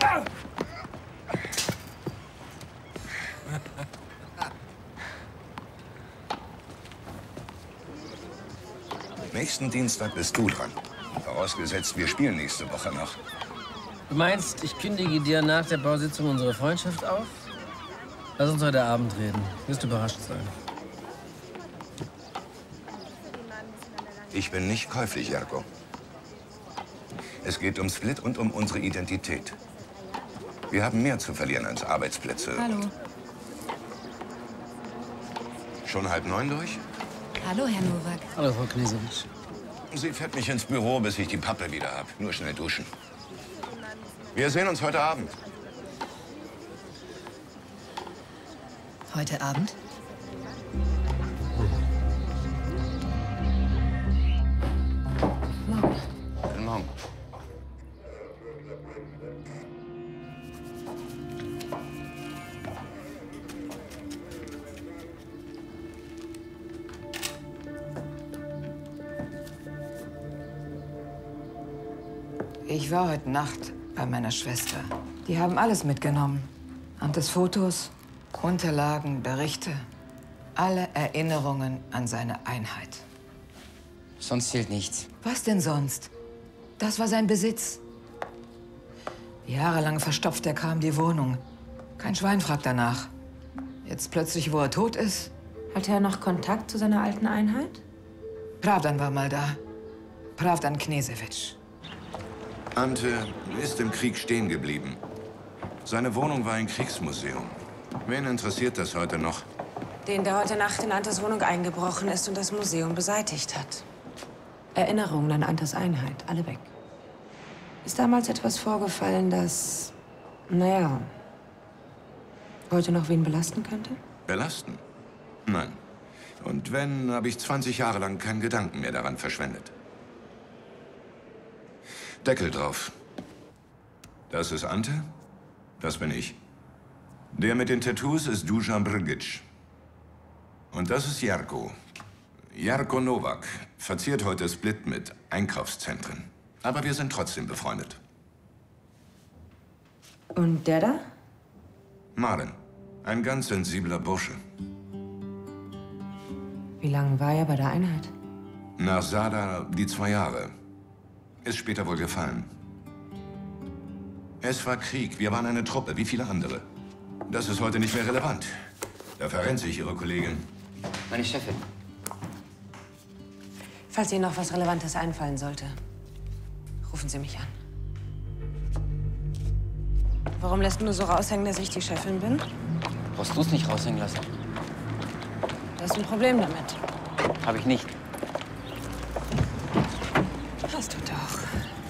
Nächsten Dienstag bist du dran. Vorausgesetzt, wir spielen nächste Woche noch. Du meinst, ich kündige dir nach der Bausitzung unsere Freundschaft auf? Lass uns heute Abend reden. Wirst überrascht sein. Ich bin nicht käuflich, Jarko. Es geht um Split und um unsere Identität. Wir haben mehr zu verlieren als Arbeitsplätze. Hallo. Schon 8:30 durch? Hallo, Herr Nowak. Hallo, Frau Knesewitsch. Sie fährt mich ins Büro, bis ich die Pappe wieder habe. Nur schnell duschen. Wir sehen uns heute Abend. Heute Abend? Morgen. Guten Morgen. Ich war heute Nacht bei meiner Schwester. Die haben alles mitgenommen. Antes Fotos, Unterlagen, Berichte. Alle Erinnerungen an seine Einheit. Sonst zählt nichts. Was denn sonst? Das war sein Besitz. Jahrelang verstopft er kaum die Wohnung. Kein Schwein fragt danach. Jetzt plötzlich, wo er tot ist. Hatte er noch Kontakt zu seiner alten Einheit? Pravdan war mal da. Pravdan Knesewitsch. Ante ist im Krieg stehen geblieben. Seine Wohnung war ein Kriegsmuseum. Wen interessiert das heute noch? Den, der heute Nacht in Antes Wohnung eingebrochen ist und das Museum beseitigt hat. Erinnerungen an Antes Einheit, alle weg. Ist damals etwas vorgefallen, das, naja, heute noch wen belasten könnte? Belasten? Nein. Und wenn, habe ich 20 Jahre lang keinen Gedanken mehr daran verschwendet. Deckel drauf. Das ist Ante, das bin ich. Der mit den Tattoos ist Dusan Brgic. Und das ist Jarko. Jarko Nowak verziert heute Split mit Einkaufszentren. Aber wir sind trotzdem befreundet. Und der da? Maren, ein ganz sensibler Bursche. Wie lange war er bei der Einheit? Nach Sada die 2 Jahre. Ist später wohl gefallen. Es war Krieg. Wir waren eine Truppe, wie viele andere. Das ist heute nicht mehr relevant. Da verrennt sich Ihre Kollegin. Meine Chefin. Falls Ihnen noch was Relevantes einfallen sollte, rufen Sie mich an. Warum lässt du so raushängen, dass ich die Chefin bin? Brauchst du es nicht raushängen lassen? Du hast ein Problem damit. Habe ich nicht. Hast du doch.